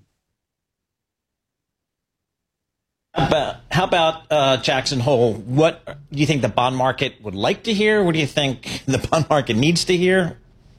How about, how about uh, Jackson Hole? What do you think the bond market would like to hear? What do you think the bond market needs to hear?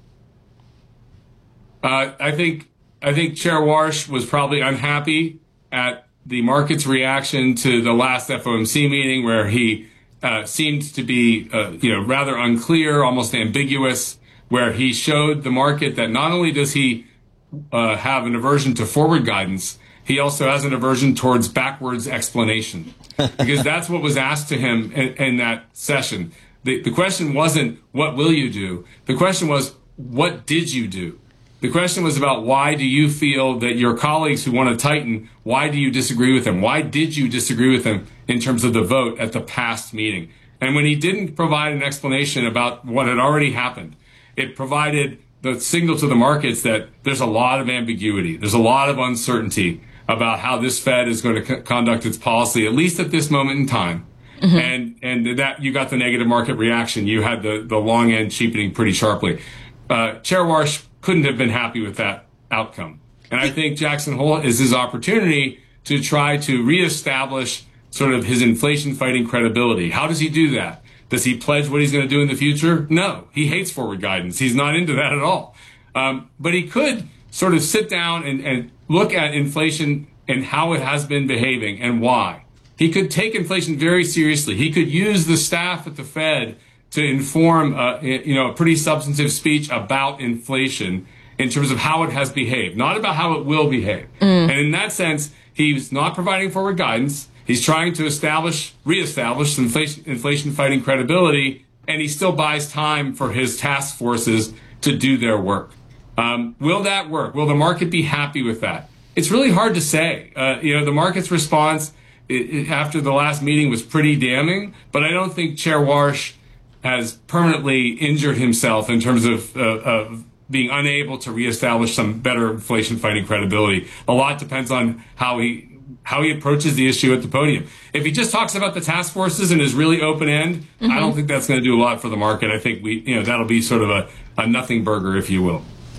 Uh, I think I think Chair Warsh was probably unhappy at the market's reaction to the last F O M C meeting, where he uh, seemed to be, uh, you know, rather unclear, almost ambiguous, where he showed the market that not only does he uh, have an aversion to forward guidance, he also has an aversion towards backwards explanation, because that's what was asked to him in, in that session. The, the question wasn't, what will you do? The question was, what did you do? The question was about, why do you feel that your colleagues who want to tighten, why do you disagree with them? Why did you disagree with them in terms of the vote at the past meeting? And when he didn't provide an explanation about what had already happened, it provided the signal to the markets that there's a lot of ambiguity. There's a lot of uncertainty about how this Fed is going to c- conduct its policy, at least at this moment in time. Mm-hmm. And and that you got the negative market reaction. You had the, the long end cheapening pretty sharply. Uh, Chair Warsh couldn't have been happy with that outcome. And I think Jackson Hole is his opportunity to try to reestablish sort of his inflation fighting credibility. How does he do that? Does he pledge what he's going to do in the future? No, he hates forward guidance. He's not into that at all. Um, but he could sort of sit down and, and look at inflation and how it has been behaving and why. He could take inflation very seriously. He could use the staff at the Fed to inform, uh, you know, a pretty substantive speech about inflation in terms of how it has behaved, not about how it will behave. Mm. And in that sense, he's not providing forward guidance. He's trying to establish, reestablish some inflation, inflation fighting credibility, and he still buys time for his task forces to do their work. Um, will that work? Will the market be happy with that? It's really hard to say. Uh, you know, the market's response it, it, after the last meeting was pretty damning, but I don't think Chair Warsh has permanently injured himself in terms of, uh, of being unable to reestablish some better inflation fighting credibility. A lot depends on how he how he approaches the issue at the podium. If he just talks about the task forces and is really open end, mm-hmm. I don't think that's going to do a lot for the market. I think we, you know, that'll be sort of a, a nothing burger, if you will.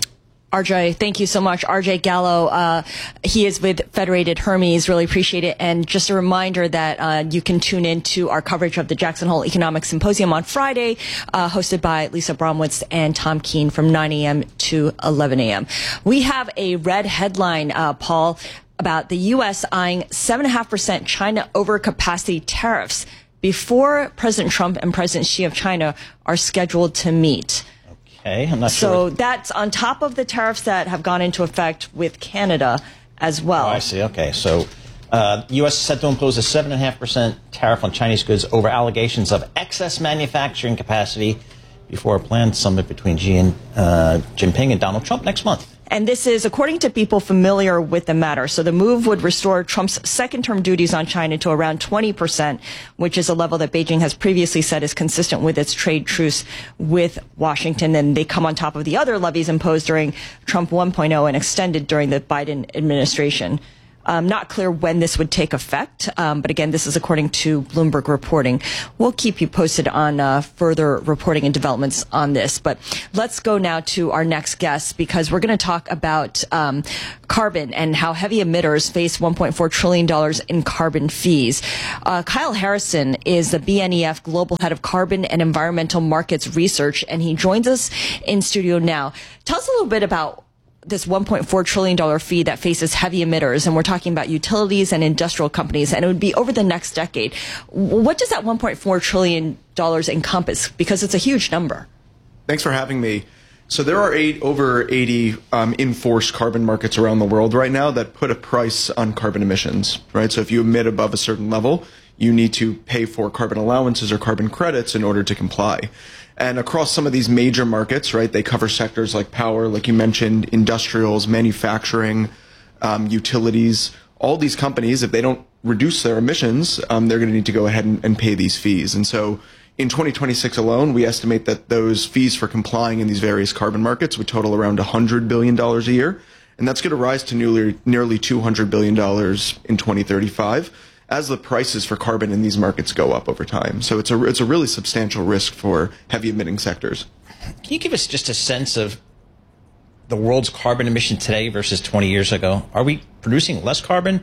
R J, thank you so much. R J Gallo, uh, he is with Federated Hermes. Really appreciate it. And just a reminder that uh, you can tune in to our coverage of the Jackson Hole Economic Symposium on Friday, uh, hosted by Lisa Bromwitz and Tom Keene from nine a.m. to eleven a.m. We have a red headline, uh, Paul, about the U S eyeing seven point five percent China overcapacity tariffs before President Trump and President Xi of China are scheduled to meet. Okay, I'm not so sure. So that's on top of the tariffs that have gone into effect with Canada as well. Oh, I see. Okay, so uh, U S is set to impose a seven point five percent tariff on Chinese goods over allegations of excess manufacturing capacity before a planned summit between Xi and uh, Jinping and Donald Trump next month. And this is according to people familiar with the matter. So the move would restore Trump's second-term duties on China to around twenty percent, which is a level that Beijing has previously said is consistent with its trade truce with Washington. And they come on top of the other levies imposed during Trump one point oh and extended during the Biden administration. Um, not clear when this would take effect, um, but again, this is according to Bloomberg reporting. We'll keep you posted on uh, further reporting and developments on this. But let's go now to our next guest, because we're going to talk about um, carbon and how heavy emitters face one point four trillion dollars in carbon fees. Uh, Kyle Harrison is the B N E F Global Head of Carbon and Environmental Markets Research, and he joins us in studio now. Tell us a little bit about this one point four trillion dollars fee that faces heavy emitters, and we're talking about utilities and industrial companies, and it would be over the next decade. What does that one point four trillion dollars encompass? Because it's a huge number. Thanks for having me. So there are eight, over eighty um, enforced carbon markets around the world right now that put a price on carbon emissions, right? So if you emit above a certain level, you need to pay for carbon allowances or carbon credits in order to comply. And across some of these major markets, right, they cover sectors like power, like you mentioned, industrials, manufacturing, um, utilities. All these companies, if they don't reduce their emissions, um, they're going to need to go ahead and, and pay these fees. And so in twenty twenty-six alone, we estimate that those fees for complying in these various carbon markets would total around one hundred billion dollars a year. And that's going to rise to nearly, nearly two hundred billion dollars in twenty thirty-five. As the prices for carbon in these markets go up over time. So it's a, it's a really substantial risk for heavy emitting sectors. Can you give us just a sense of the world's carbon emission today versus twenty years ago? Are we producing less carbon,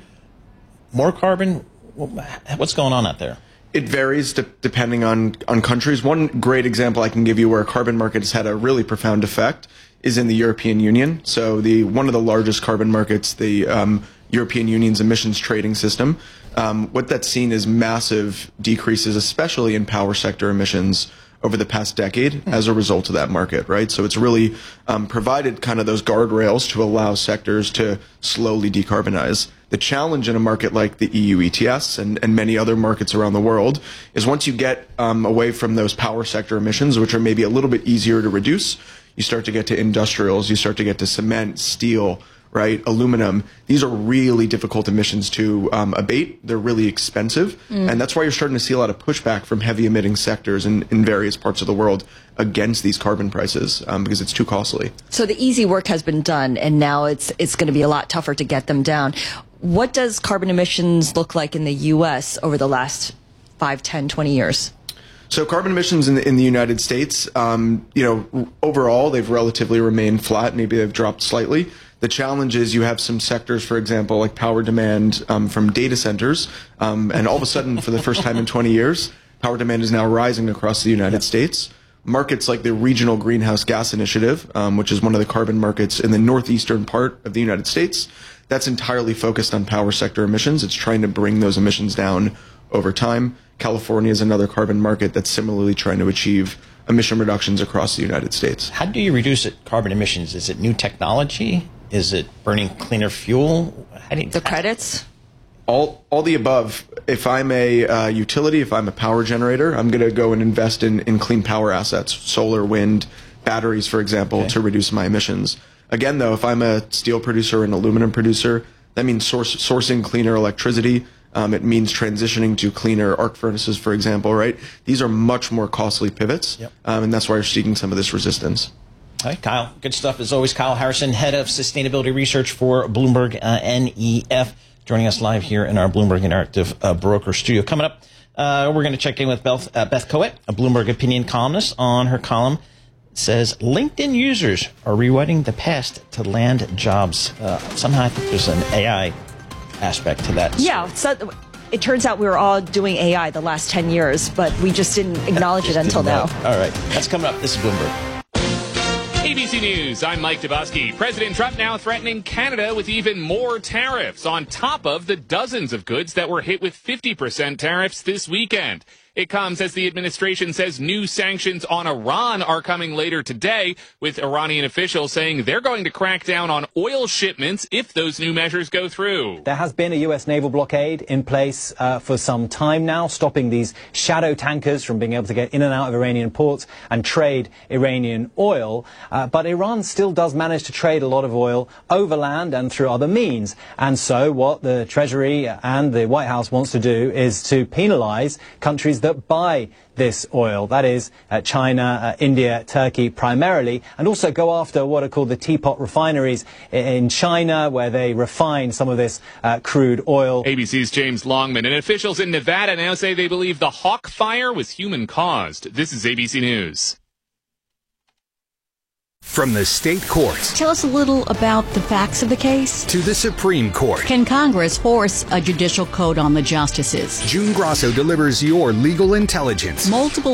more carbon? What's going on out there? It varies de- depending on, on countries. One great example I can give you where a carbon market has had a really profound effect is in the European Union. So the one of the largest carbon markets, the um, European Union's emissions trading system, um, what that's seen is massive decreases, especially in power sector emissions over the past decade as a result of that market, right? So it's really um, provided kind of those guardrails to allow sectors to slowly decarbonize. The challenge in a market like the E U E T S and, and many other markets around the world is once you get um, away from those power sector emissions, which are maybe a little bit easier to reduce, you start to get to industrials, you start to get to cement, steel, right, aluminum. These are really difficult emissions to um, abate. They're really expensive. Mm. And that's why you're starting to see a lot of pushback from heavy emitting sectors in, in various parts of the world against these carbon prices um, because it's too costly. So the easy work has been done, and now it's it's going to be a lot tougher to get them down. What does carbon emissions look like in the U S over the last five, ten, twenty years? So carbon emissions in the, in the United States, um, you know, overall, they've relatively remained flat. Maybe they've dropped slightly. The challenge is you have some sectors, for example, like power demand um, from data centers, um, and all of a sudden, for the first time in twenty years, power demand is now rising across the United yep. States. Markets like the Regional Greenhouse Gas Initiative, um, which is one of the carbon markets in the northeastern part of the United States, that's entirely focused on power sector emissions. It's trying to bring those emissions down over time. California is another carbon market that's similarly trying to achieve emission reductions across the United States. How do you reduce it, carbon emissions? Is it new technology? Is it burning cleaner fuel? How do you, the credits? All all the above. If I'm a uh, utility, if I'm a power generator, I'm going to go and invest in, in clean power assets, solar, wind, batteries, for example, okay. to reduce my emissions. Again, though, if I'm a steel producer, an aluminum producer, that means source, sourcing cleaner electricity. Um, it means transitioning to cleaner arc furnaces, for example, right? These are much more costly pivots, yep. um, and that's why you're seeing some of this resistance. All right, Kyle. Good stuff as always. Kyle Harrison, Head of Sustainability Research for Bloomberg uh, N E F, joining us live here in our Bloomberg Interactive uh, Broker studio. Coming up, uh, we're going to check in with Beth, uh, Beth Coet, a Bloomberg opinion columnist. On her column, it says LinkedIn users are rewriting the past to land jobs. Uh, somehow I think there's an A I aspect to that. Yeah, so it turns out we were all doing A I the last ten years, but we just didn't acknowledge just it until now. It. All right, that's coming up. This is Bloomberg. A B C News, I'm Mike Dubosky. President Trump now threatening Canada with even more tariffs on top of the dozens of goods that were hit with fifty percent tariffs this weekend. It comes as the administration says new sanctions on Iran are coming later today, with Iranian officials saying they're going to crack down on oil shipments if those new measures go through. There has been a U S naval blockade in place uh, for some time now, stopping these shadow tankers from being able to get in and out of Iranian ports and trade Iranian oil. Uh, but Iran still does manage to trade a lot of oil overland and through other means. And so what the Treasury and the White House wants to do is to penalize countries that buy this oil, that is uh, China, uh, India, Turkey primarily, and also go after what are called the teapot refineries in China, where they refine some of this uh, crude oil. A B C's James Longman, and officials in Nevada now say they believe the Hawk fire was human-caused. This is A B C News. From the state courts. Tell us a little about the facts of the case. To the Supreme Court. Can Congress force a judicial code on the justices? June Grosso delivers your legal intelligence. Multiple